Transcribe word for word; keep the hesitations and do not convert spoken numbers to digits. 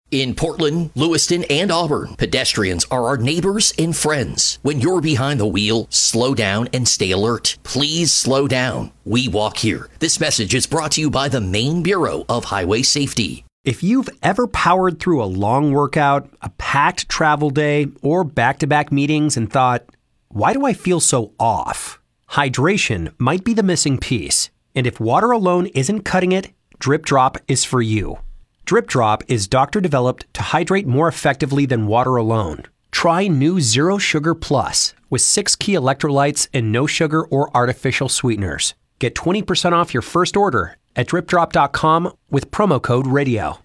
In Portland, Lewiston, and Auburn, pedestrians are our neighbors and friends. When you're behind the wheel, slow down and stay alert. Please slow down. We walk here. This message is brought to you by the Maine Bureau of Highway Safety. If you've ever powered through a long workout, a packed travel day, or back-to-back meetings and thought, why do I feel so off? Hydration might be the missing piece. And if water alone isn't cutting it, Drip Drop is for you. Drip Drop is doctor-developed to hydrate more effectively than water alone. Try new Zero Sugar Plus with six key electrolytes and no sugar or artificial sweeteners. Get twenty percent off your first order at drip drop dot com with promo code radio.